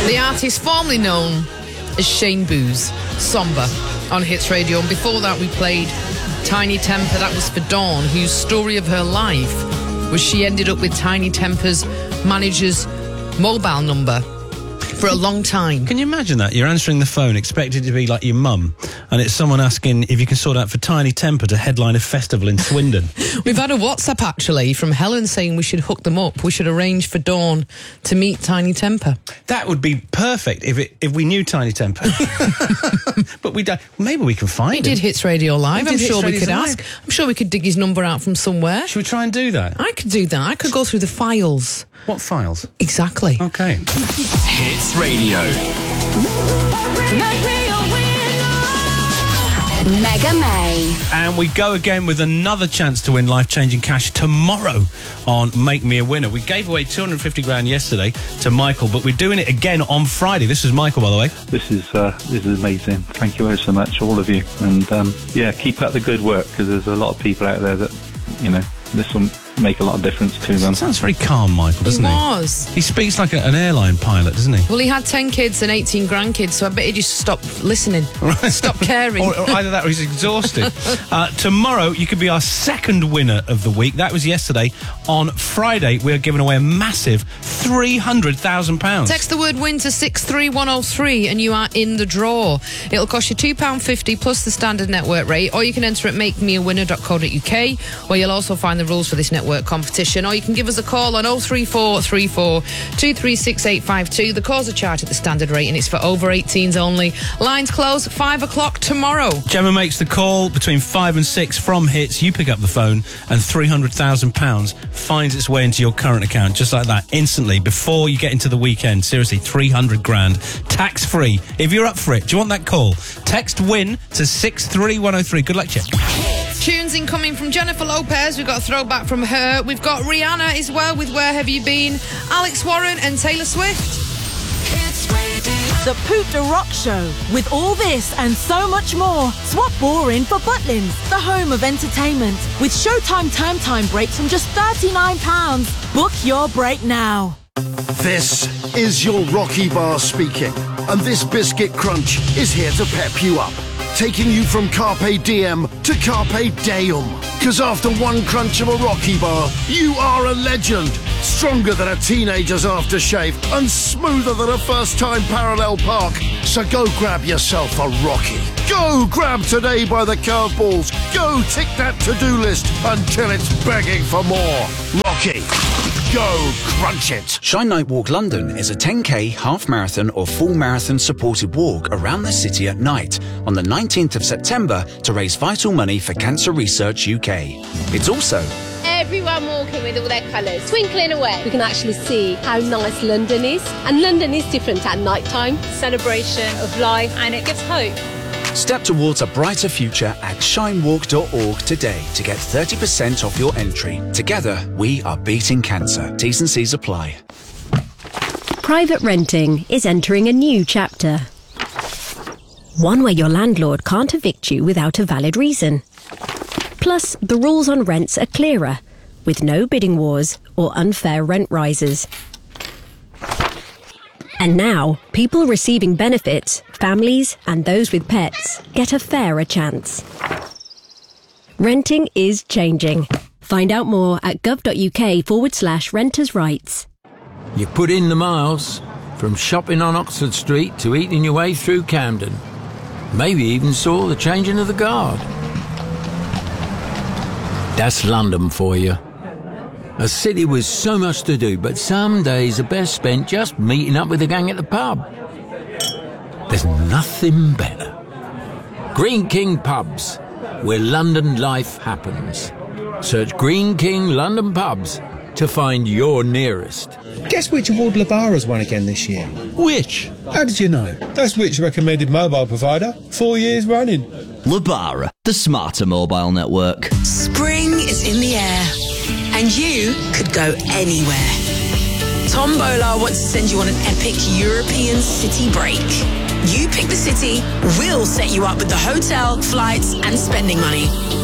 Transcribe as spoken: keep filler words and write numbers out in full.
The artist formerly known as Shane Booz, Somber, on Hits Radio. And before that, we played Tiny Temper. That was for Dawn, whose story of her life was she ended up with Tiny Temper's manager's mobile number for a long time. Can you imagine that? You're answering the phone, expected to be like your mum, and it's someone asking if you can sort out for Tiny Temper to headline a festival in Swindon. We've had a WhatsApp, actually, from Helen saying we should hook them up. We should arrange for Dawn to meet Tiny Temper. That would be perfect if it, if we knew Tiny Temper. But we don't. Maybe we can find he him. He did Hits Radio Live. I'm Hits sure Radio we could Live. ask. I'm sure we could dig his number out from somewhere. Should we try and do that? I could do that. I could go through the files. What files? Exactly. Okay. Hits Radio. Mega May. And we go again with another chance to win life-changing cash tomorrow on Make Me a Winner. We gave away two hundred fifty grand yesterday to Michael, but we're doing it again on Friday. This is Michael, by the way. This is uh, this is amazing. Thank you very so much, all of you. And um, yeah, keep up the good work, because there's a lot of people out there that, you know, this will make a lot of difference to them. Sounds very calm, Michael, doesn't he? He was. He speaks like a, an airline pilot, doesn't he? Well, he had ten kids and eighteen grandkids, so I bet he just stopped listening. Right. Stopped caring. or, or either that or he's exhausted. uh, tomorrow, you could be our second winner of the week. That was yesterday. On Friday, we are giving away a massive three hundred thousand pounds. Text the word WIN to six three one oh three and you are in the draw. It'll cost you two pounds fifty plus the standard network rate, or you can enter at make me a winner dot co dot uk, where you'll also find the rules for this network competition, or you can give us a call on oh three four three four two three six eight five two. The calls are charged at the standard rate and it's for over eighteens only. Lines close five o'clock tomorrow. Gemma makes the call between five and six from Hits. You pick up the phone and three hundred thousand pounds finds its way into your current account, just like that, instantly, before you get into the weekend. Seriously, three hundred grand, tax free. If you're up for it, do you want that call? Text WIN to six three one oh three. Good luck, Chip. Tunes incoming from Jennifer Lopez. We've got a throwback from her. We've got Rihanna as well with Where Have You Been, Alex Warren and Taylor Swift. The Poop the Rock Show. With all this and so much more, swap boring for Butlins, the home of entertainment. With Showtime term time breaks from just thirty-nine pounds. Book your break now. This is your Rocky Bar speaking, and this biscuit crunch is here to pep you up, taking you from Carpe Diem to Carpe Deum. Because after one crunch of a Rocky Bar, you are a legend. Stronger than a teenager's aftershave and smoother than a first-time parallel park. So go grab yourself a Rocky. Go grab today by the curveballs. Go tick that to-do list until it's begging for more. Rocky. Go crunch it. Shine Night Walk London is a ten K, half marathon or full marathon supported walk around the city at night on the nineteenth of September to raise vital money for Cancer Research U K. It's also everyone walking with all their colours, twinkling away. We can actually see how nice London is. And London is different at night time. Celebration of life, and it gives hope. Step towards a brighter future at shine walk dot org today to get thirty percent off your entry. Together, we are beating cancer. T's and C's apply. Private renting is entering a new chapter. One where your landlord can't evict you without a valid reason. Plus, the rules on rents are clearer, with no bidding wars or unfair rent rises. And now, people receiving benefits, families and those with pets, get a fairer chance. Renting is changing. Find out more at gov.uk forward slash renters' rights. You put in the miles, from shopping on Oxford Street to eating your way through Camden. Maybe even saw the changing of the guard. That's London for you. A city with so much to do, but some days are best spent just meeting up with the gang at the pub. There's nothing better. Green King Pubs, where London life happens. Search Green King London Pubs to find your nearest. Guess which award Labara's won again this year? Which? How did you know? That's which recommended mobile provider, four years running. Labara, the smarter mobile network. Spring is in the air, and you could go anywhere. Tombola wants to send you on an epic European city break. You pick the city, we'll set you up with the hotel, flights, and spending money.